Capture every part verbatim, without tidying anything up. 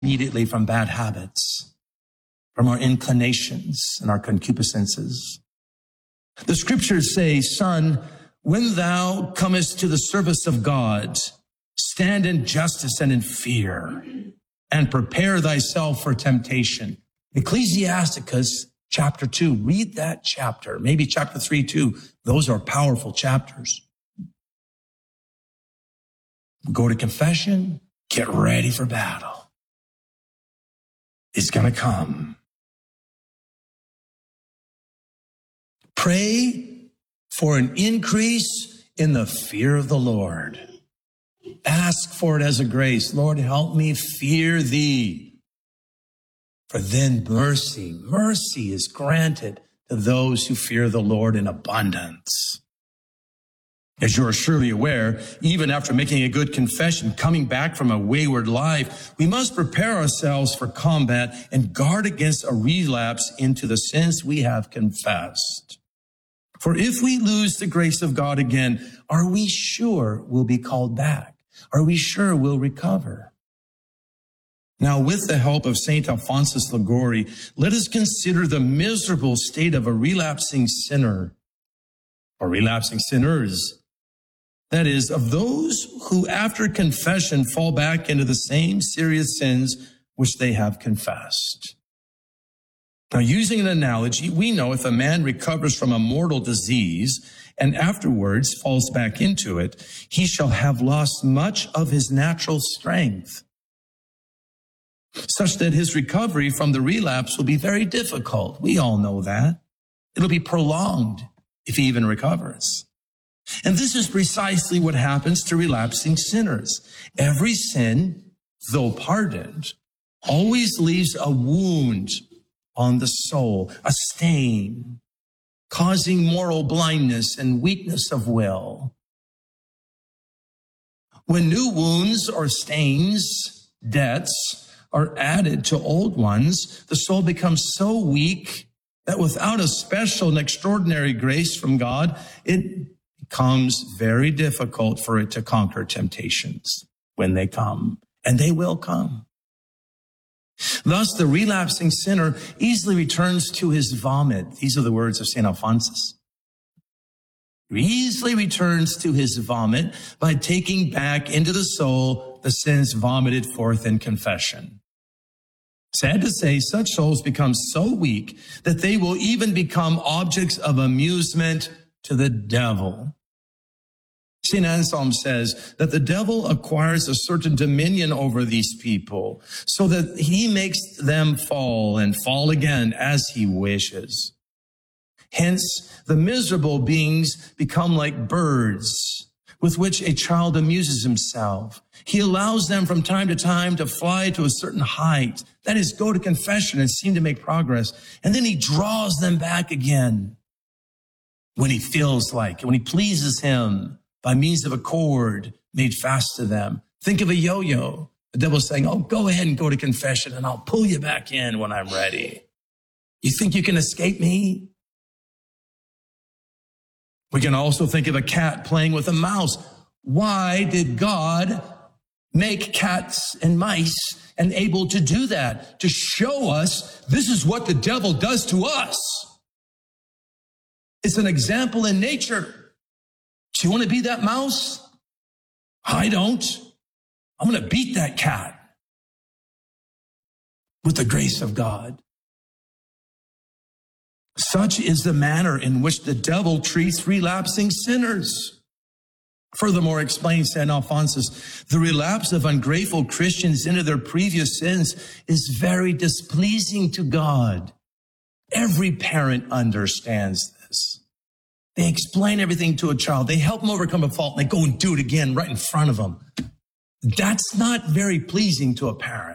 immediately from bad habits, from our inclinations and our concupiscences. The scriptures say, son, when thou comest to the service of God, stand in justice and in fear, and prepare thyself for temptation. Ecclesiasticus chapter two, read that chapter, maybe chapter three too. Those are powerful chapters. Go to confession, get ready for battle. It's going to come. Pray for an increase in the fear of the Lord. Ask for it as a grace. Lord, help me fear thee. For then mercy, mercy is granted to those who fear the Lord in abundance. As you are surely aware, even after making a good confession, coming back from a wayward life, we must prepare ourselves for combat and guard against a relapse into the sins we have confessed. For if we lose the grace of God again, are we sure we'll be called back? Are we sure we'll recover? Now, with the help of Saint Alphonsus Liguori, let us consider the miserable state of a relapsing sinner, or relapsing sinners. That is, of those who after confession fall back into the same serious sins which they have confessed. Now, using an analogy, we know if a man recovers from a mortal disease and afterwards falls back into it, he shall have lost much of his natural strength, such that his recovery from the relapse will be very difficult. We all know that. It'll be prolonged if he even recovers. And this is precisely what happens to relapsing sinners. Every sin, though pardoned, always leaves a wound on the soul, a stain, causing moral blindness and weakness of will. When new wounds or stains, debts, are added to old ones, the soul becomes so weak that without a special and extraordinary grace from God, it becomes very difficult for it to conquer temptations when they come, and they will come. Thus, the relapsing sinner easily returns to his vomit. These are the words of Saint Alphonsus. He easily returns to his vomit by taking back into the soul the sins vomited forth in confession. Sad to say, such souls become so weak that they will even become objects of amusement to the devil. Saint Anselm says that the devil acquires a certain dominion over these people so that he makes them fall and fall again as he wishes. Hence, the miserable beings become like birds with which a child amuses himself. He allows them from time to time to fly to a certain height, that is, go to confession and seem to make progress, and then he draws them back again when he feels like it, when he pleases him, by means of a cord made fast to them. Think of a yo-yo. The devil's saying, oh, go ahead and go to confession and I'll pull you back in when I'm ready. You think you can escape me? We can also think of a cat playing with a mouse. Why did God make cats and mice and able to do that? To show us this is what the devil does to us. It's an example in nature. Do you want to be that mouse? I don't. I'm going to beat that cat with the grace of God. Such is the manner in which the devil treats relapsing sinners. Furthermore, explains Saint Alphonsus, the relapse of ungrateful Christians into their previous sins is very displeasing to God. Every parent understands this. They explain everything to a child. They help them overcome a fault, and they go and do it again right in front of them. That's not very pleasing to a parent.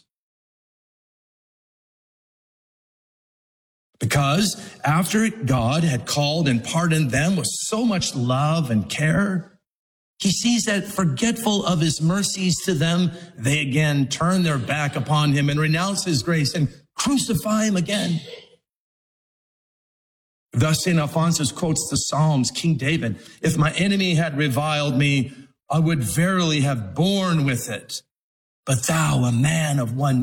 Because after God had called and pardoned them with so much love and care, he sees that forgetful of his mercies to them, they again turn their back upon him and renounce his grace and crucify him again. Thus, Saint Alphonsus quotes the Psalms, King David, if my enemy had reviled me, I would verily have borne with it. But thou, a man of one